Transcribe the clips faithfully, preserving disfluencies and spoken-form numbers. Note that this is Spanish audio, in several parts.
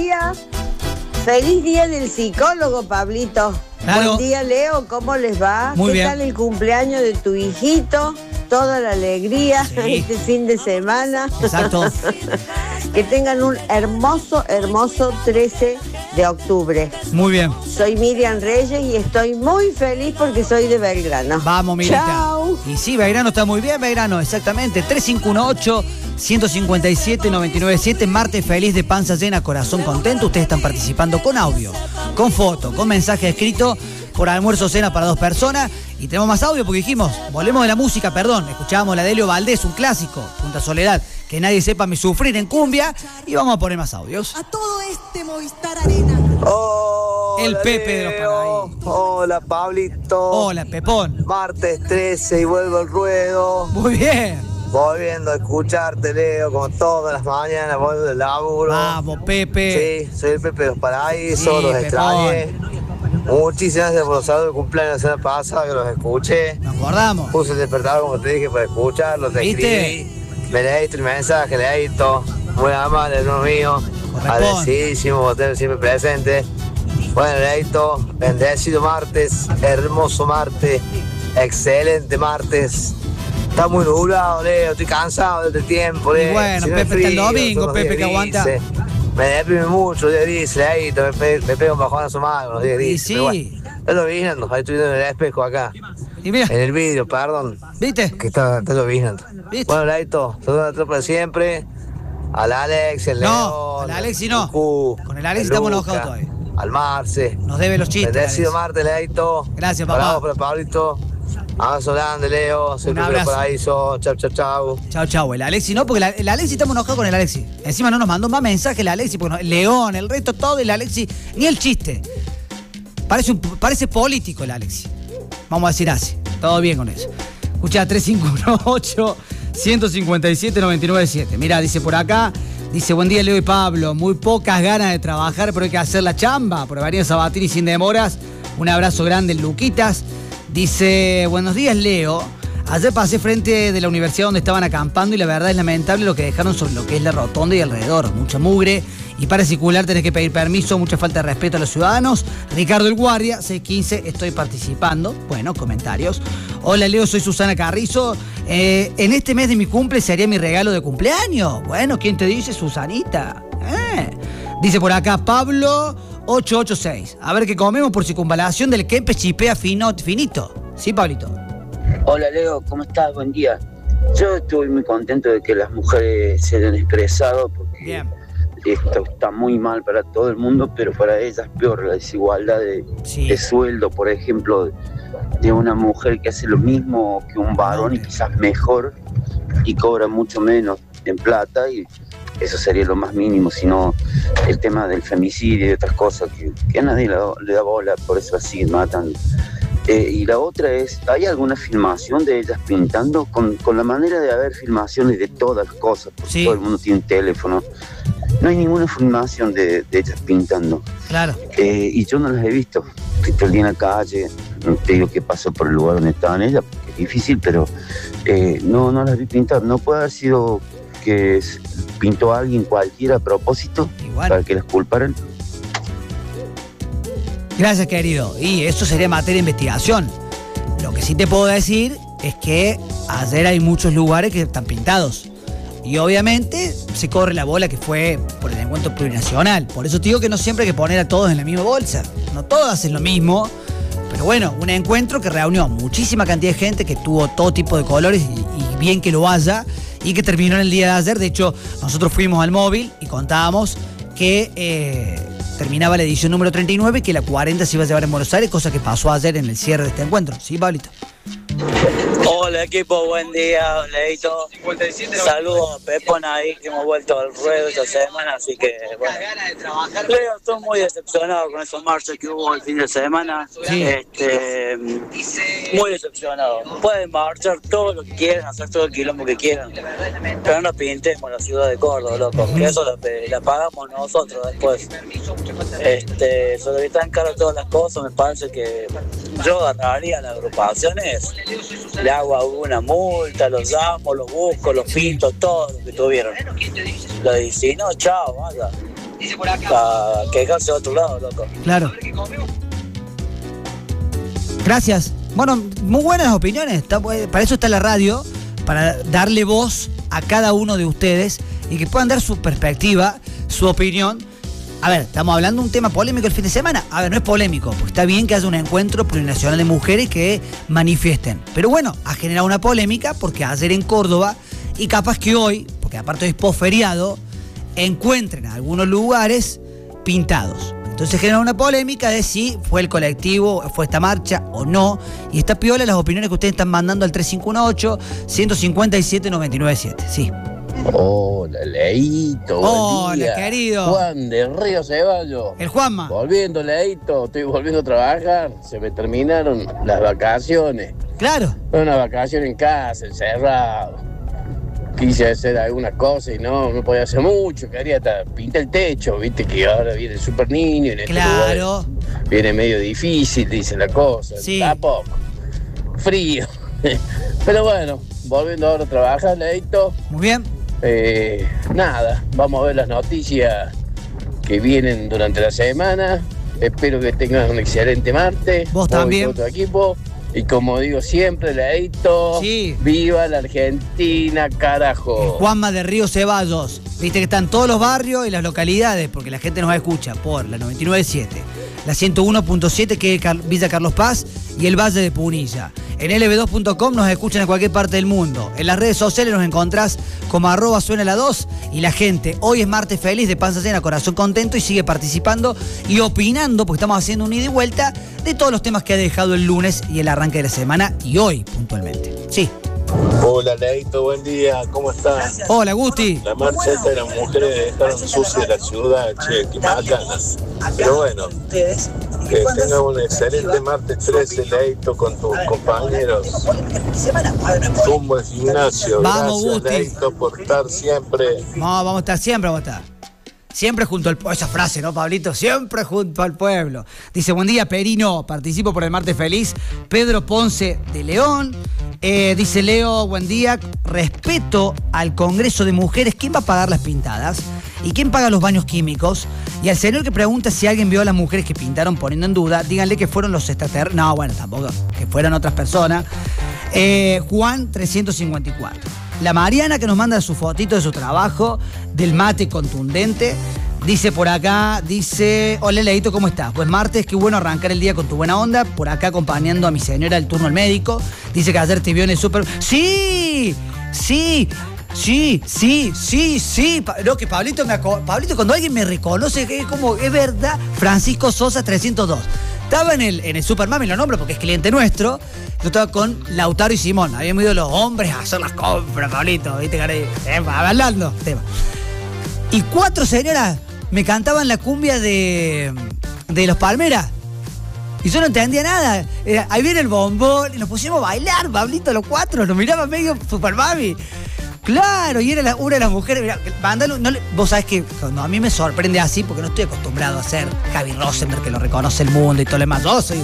día. Feliz día del psicólogo, Pablito. Claro. Buen día, Leo. ¿Cómo les va? Muy ¿Qué bien. tal el cumpleaños de tu hijito? Toda la alegría Sí. este fin de semana. Exacto. Que tengan un hermoso, hermoso trece de octubre. Muy bien. Soy Miriam Reyes y estoy muy feliz porque soy de Belgrano. Vamos, Mirita. Chao. Y sí, Belgrano está muy bien, Belgrano, exactamente. tres cinco uno ocho, uno cinco siete, nueve nueve siete, martes feliz de panza llena, corazón contento. Ustedes están participando con audio, con foto, con mensaje escrito por almuerzo cena para dos personas. Y tenemos más audio porque dijimos, volvemos de la música, perdón. Escuchábamos la de Elio Valdés, un clásico, Punta Soledad, que nadie sepa mi sufrir en cumbia. Y vamos a poner más audios. A todo este Movistar Arena. Hola, El Pepe de los Leo. Paraísos. Hola, Pablito. Hola, Pepón. Martes trece y vuelvo al ruedo. Muy bien. Volviendo a escucharte, Leo, como todas las mañanas, vuelvo del laburo. Vamos, Pepe. Sí, soy el Pepe de los Paraísos, Sí, los Pepón. extrañé. Muchísimas gracias por los saludos de cumpleaños la semana pasada, que los escuché. Nos acordamos. Puse el despertador, como te dije, para escucharlos, te ¿Viste? escribí. Me leíste el mensaje, Leito. Muy amable, hermano mío. Corresponde. Agradecidísimo por tener siempre presente. Bueno, Leito, bendecido martes, hermoso martes, excelente martes. Está muy nublado, Leo, estoy cansado de este tiempo, Leo. Y bueno, Si no Pepe, es está el frío, domingo, son los Pepe, días que aguanta. grises. Me deprime mucho, Leo dice, Leito, me, pe me pega un bajón a su mano los días Y grises. sí. Pero bueno, está lloviznando, ahí estoy viendo en el espejo acá. Y mira, En el vídeo, perdón. ¿viste? Que está, está lloviznando. ¿Viste? Bueno, Leito, saludos a la tropa de siempre. Al Alex, el No, León. al Alexi no. al Q, Con el Alexi el estamos Luca, enojados todavía. Al Marce. Nos debe los chistes. Bendecido Alex. martes, Leito. Gracias, papá. Bravo para Pablito. Abrazo grande, Leo. Soy Un Pepe abrazo. Paraíso. Chau, chau, chau. Chau, chau. El Alexi no, porque la- el Alexi estamos enojados con el Alexi. Encima no nos mandó más mensajes el Alexi, porque no- el León, el resto, todo el Alexi, ni el chiste. Parece, un, parece político el Alexi. Vamos a decir así. Todo bien con eso. Escucha, tres cinco uno ocho, uno cinco siete, nueve nueve siete. Mira, dice por acá, dice, buen día Leo y Pablo. Muy pocas ganas de trabajar, pero hay que hacer la chamba. Por María Sabatini sin demoras. Un abrazo grande, Luquitas. Dice, buenos días, Leo. Ayer pasé frente de la universidad donde estaban acampando y la verdad es lamentable lo que dejaron sobre lo que es la rotonda y alrededor. Mucha mugre y para circular tenés que pedir permiso, mucha falta de respeto a los ciudadanos. Ricardo el Guardia, seis quince, estoy participando. Bueno, comentarios. Hola, Leo, soy Susana Carrizo. Eh, en este mes de mi cumple se haría mi regalo de cumpleaños. Bueno, ¿quién te dice, Susanita? Eh. Dice por acá, Pablo ocho ocho seis. A ver qué comemos por circunvalación del Kempes Chipea fino, finito. ¿Sí, Pablito? Hola Leo, ¿cómo estás? Buen día. Yo estoy muy contento de que las mujeres se hayan expresado porque Bien. esto está muy mal para todo el mundo, pero para ellas peor la desigualdad de, Sí. de sueldo, por ejemplo, de una mujer que hace lo mismo que un varón y quizás mejor y cobra mucho menos en plata y eso sería lo más mínimo, sino el tema del femicidio y otras cosas que, que a nadie le, le da bola, por eso la siguen matando. Eh, y la otra es, ¿hay alguna filmación de ellas pintando? Con, con la manera de haber filmaciones de todas las cosas, porque Sí. todo el mundo tiene teléfono. No hay ninguna filmación de, de ellas pintando. Claro. Eh, y yo no las he visto. Estoy todo el día en la calle, no te digo qué pasó por el lugar donde estaban ellas, porque es difícil, pero eh, no, no las vi pintar. No puede haber sido que s- pintó a alguien cualquiera a propósito Igual. para que las culparan. Gracias, querido. Y eso sería materia de investigación. Lo que sí te puedo decir es que ayer hay muchos lugares que están pintados. Y obviamente se corre la bola que fue por el encuentro plurinacional. Por eso te digo que no siempre hay que poner a todos en la misma bolsa. No todos hacen lo mismo. Pero bueno, un encuentro que reunió muchísima cantidad de gente, que tuvo todo tipo de colores y, y bien que lo haya. Y que terminó en el día de ayer. De hecho, nosotros fuimos al móvil y contábamos que eh, terminaba la edición número treinta y nueve y que la cuarenta se iba a llevar en Buenos Aires, cosa que pasó ayer en el cierre de este encuentro. ¿Sí, Pablito? Hola equipo, buen día, Leito. Saludos a Pepón ahí, que hemos vuelto al ruedo esta semana, así que bueno. Leo, estoy muy decepcionado con esos marchas que hubo el fin de semana. Sí. Este, muy decepcionado. Pueden marchar todo lo que quieran, hacer todo el quilombo que quieran, pero no pintemos la ciudad de Córdoba, loco, que eso la, la pagamos nosotros después. Este, sobre que están caras todas las cosas, me parece que yo agarraría a las agrupaciones, le hago alguna multa, los llamo, los busco, los pinto, todo lo que tuvieron. Lo de si no, chao, vaya. para quejarse a otro lado, loco. Claro. Gracias. Bueno, muy buenas opiniones. Está, para eso está la radio, para darle voz a cada uno de ustedes y que puedan dar su perspectiva, su opinión. A ver, estamos hablando de un tema polémico el fin de semana. A ver, no es polémico, porque está bien que haya un encuentro plurinacional de mujeres que manifiesten. Pero bueno, ha generado una polémica porque ayer en Córdoba, y capaz que hoy, porque aparte hoy es posferiado, encuentren algunos lugares pintados. Entonces genera una polémica de si fue el colectivo, fue esta marcha o no. Y está piola las opiniones que ustedes están mandando al tres cinco uno ocho, uno cinco siete, nueve nueve siete. Sí. Hola, Leito. Hola, día. Querido. Juan de Río Ceballos. El Juanma. Volviendo, Leito. Estoy volviendo a trabajar. Se me terminaron las vacaciones. Claro. Una vacación en casa, encerrado. Quise hacer algunas cosas y no, no podía hacer mucho. Quería hasta pintar el techo. Viste que ahora viene el super niño. En este claro. Lugar viene medio difícil, dice la cosa. Sí. Tampoco. Frío. Pero bueno, volviendo ahora a trabajar, Leito. Muy bien. Eh, nada, vamos a ver las noticias que vienen durante la semana. Espero que tengas un excelente martes. Vos también. Todo tu equipo. Y como digo siempre, Leito, sí. Viva la Argentina, carajo. El Juanma de Río Ceballos. Viste que están todos los barrios y las localidades, porque la gente nos escucha por la noventa y nueve punto siete, la ciento uno punto siete, que es Villa Carlos Paz, y el Valle de Punilla. En L B dos punto com nos escuchan en cualquier parte del mundo. En las redes sociales nos encontrás como arroba suena la dos. Y la gente, hoy es martes feliz, de panza llena, corazón contento, y sigue participando y opinando, porque estamos haciendo un ida y vuelta de todos los temas que ha dejado el lunes y el arranque de la semana, y hoy puntualmente. Sí. Hola, Leito, buen día, ¿cómo estás? Hola, Gusti. La marcha esta de las mujeres dejaron sucia la ciudad, che, qué macana. Pero bueno, que tengas un excelente martes trece, Leito, con tus compañeros. Tumbo el gimnasio. Vamos, gracias, Gusti. Leito, por estar siempre. No, vamos a estar siempre, vamos a estar. Siempre junto al pueblo. Esa frase, ¿no, Pablito? Siempre junto al pueblo. Dice, buen día, Perino. Participo por el martes feliz. Pedro Ponce de León. Eh, dice Leo, buen día. Respeto al Congreso de Mujeres. ¿Quién va a pagar las pintadas? ¿Y quién paga los baños químicos? Y al señor que pregunta si alguien vio a las mujeres que pintaron poniendo en duda, díganle que fueron los extraterrestres. No, bueno, tampoco. Que fueran otras personas. Eh, Juan trescientos cincuenta y cuatro. La Mariana, que nos manda su fotito de su trabajo, del mate contundente. Dice por acá, dice, hola Leito, ¿cómo estás? Pues martes, qué bueno arrancar el día con tu buena onda. Por acá acompañando a mi señora al turno al médico. Dice que ayer te vio en el súper. ¡Sí! ¡Sí! Sí, sí, sí, sí. No, que Pablito me aco... Pablito, cuando alguien me reconoce, que es como, es verdad. Francisco Sosa trescientos dos. Estaba en el, en el Supermami, lo nombro porque es cliente nuestro. Yo estaba con Lautaro y Simón. Habíamos ido los hombres a hacer las compras, Pablito. ¿Viste, caray? Eh, hablando. Tema. Y cuatro señoras me cantaban la cumbia de, de los Palmeras. Y yo no entendía nada. Era, ahí viene el bombón. Y nos pusimos a bailar, Pablito, los cuatro. Nos miraba medio Supermami. Claro, y era la, una de las mujeres. Mirá, mándalo, no le, vos sabés que cuando a mí me sorprende así, porque no estoy acostumbrado a ser Javi Rosenberg, que lo reconoce el mundo y todo lo demás. Yo soy.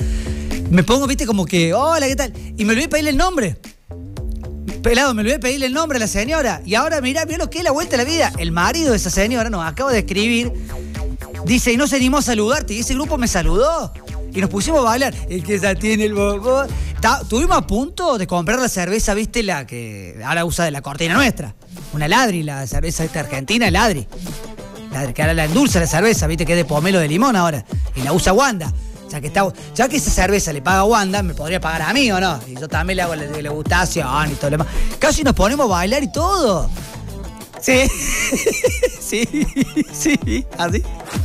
Me pongo, viste, como que, hola, ¿qué tal? Y me olvidé pedirle el nombre. Pelado, me olvidé pedirle el nombre a la señora. Y ahora, mirá, mirá lo que es la vuelta a la vida. El marido de esa señora nos acaba de escribir. Dice, y no se animó a saludarte. Y ese grupo me saludó. Y nos pusimos a bailar. El que ya tiene el bombón. Tuvimos a punto de comprar la cerveza, viste, la que ahora usa de la cortina nuestra. Una Ladri, la cerveza esta argentina, Ladri. Ladri, que ahora la endulza la cerveza, viste, que es de pomelo de limón ahora. Y la usa Wanda. Ya que, está, ya que esa cerveza le paga a Wanda, me podría pagar a mí o no. Y yo también le hago la degustación y todo lo demás. Casi nos ponemos a bailar y todo. Sí, sí, sí, así.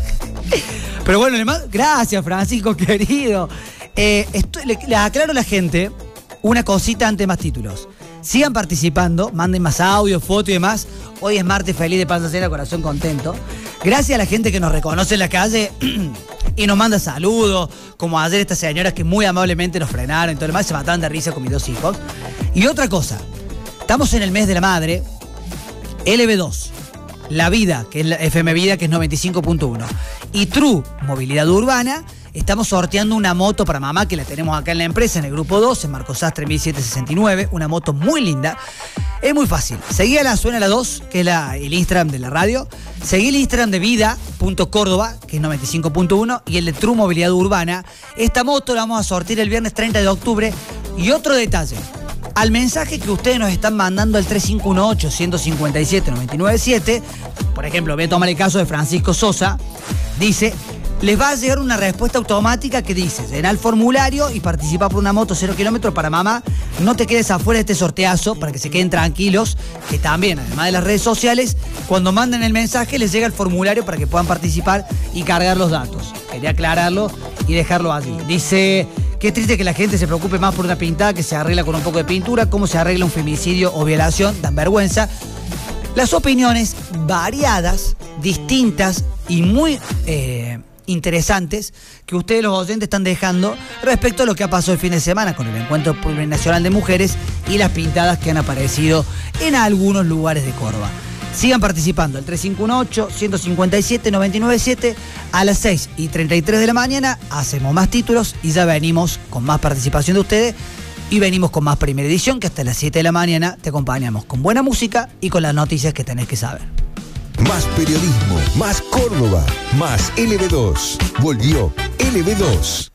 Pero bueno, le mando, gracias, Francisco, querido. Eh, estoy, le, le aclaro a la gente una cosita antes de más títulos. Sigan participando, manden más audio, foto y demás. Hoy es martes feliz, de panza llena, corazón contento. Gracias a la gente que nos reconoce en la calle y nos manda saludos, como ayer estas señoras que muy amablemente nos frenaron y todo lo demás, se mataban de risa con mis dos hijos. Y otra cosa, estamos en el mes de la madre, L B dos, La Vida, que es la F M Vida, que es noventa y cinco punto uno, y True, Movilidad Urbana, estamos sorteando una moto para mamá que la tenemos acá en la empresa, en el grupo dos, en Marcos Sastre mil setecientos sesenta y nueve, una moto muy linda. Es muy fácil. Seguí a la Suena la dos, que es la, el Instagram de la radio. Seguí el Instagram de vida punto córdoba, que es noventa y cinco punto uno, y el de True Movilidad Urbana. Esta moto la vamos a sortear el viernes treinta de octubre. Y otro detalle, al mensaje que ustedes nos están mandando al tres cinco uno ocho, uno cinco siete, nueve nueve siete, por ejemplo, voy a tomar el caso de Francisco Sosa, dice, les va a llegar una respuesta automática que dice, llena el formulario y participa por una moto cero kilómetros para mamá, no te quedes afuera de este sorteazo, para que se queden tranquilos, que también, además de las redes sociales, cuando manden el mensaje les llega el formulario para que puedan participar y cargar los datos. Quería aclararlo y dejarlo allí. Dice, qué triste que la gente se preocupe más por una pintada que se arregla con un poco de pintura, cómo se arregla un femicidio o violación, dan vergüenza. Las opiniones variadas, distintas y muy eh, interesantes que ustedes los oyentes están dejando respecto a lo que ha pasado el fin de semana con el Encuentro Plurinacional de Mujeres y las pintadas que han aparecido en algunos lugares de Córdoba. Sigan participando al tres cinco uno ocho, uno cinco siete, nueve nueve siete. A las seis y treinta y tres de la mañana hacemos más títulos y ya venimos con más participación de ustedes y venimos con más primera edición, que hasta las siete de la mañana te acompañamos con buena música y con las noticias que tenés que saber. Más periodismo, más Córdoba, más L B dos. Volvió L B dos.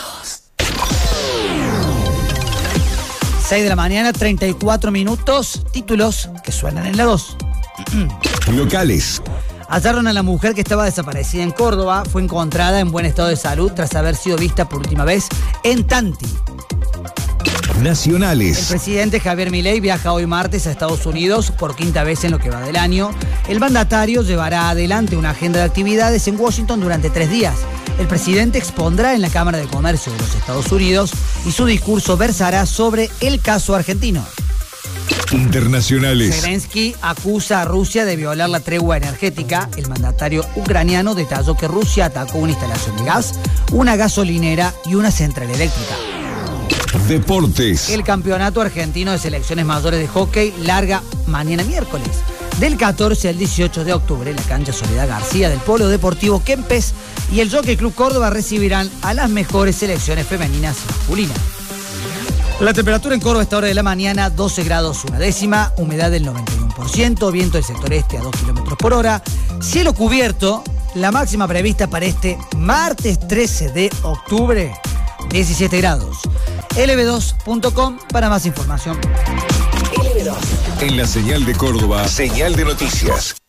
seis de la mañana, treinta y cuatro minutos, títulos que suenan en la dos. Locales. Hallaron a la mujer que estaba desaparecida en Córdoba, fue encontrada en buen estado de salud tras haber sido vista por última vez en Tanti. Nacionales. El presidente Javier Milei viaja hoy martes a Estados Unidos por quinta vez en lo que va del año. El mandatario llevará adelante una agenda de actividades en Washington durante tres días. El presidente expondrá en la Cámara de Comercio de los Estados Unidos y su discurso versará sobre el caso argentino. Internacionales. Zelensky acusa a Rusia de violar la tregua energética. El mandatario ucraniano detalló que Rusia atacó una instalación de gas, una gasolinera y una central eléctrica. Deportes. El campeonato argentino de selecciones mayores de hockey larga mañana miércoles. Del catorce al dieciocho de octubre, la cancha Soledad García del Polo Deportivo Kempes y el Jockey Club Córdoba recibirán a las mejores selecciones femeninas y masculinas. La temperatura en Córdoba a esta hora de la mañana, doce grados una décima, humedad del noventa y uno por ciento, viento del sector este a dos kilómetros por hora, cielo cubierto, la máxima prevista para este martes trece de octubre, diecisiete grados. L B dos punto com para más información. En la señal de Córdoba, señal de noticias.